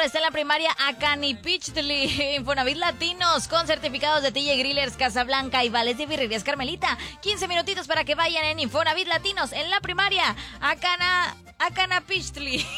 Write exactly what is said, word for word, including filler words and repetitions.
está en la primaria Acanipichtli. Infonavit Latinos con certificados de T J Grillers, Casablanca y vales de birrerías Carmelita. quince minutitos para que vayan en Infonavit Latinos en la primaria Acana Acanapichtli.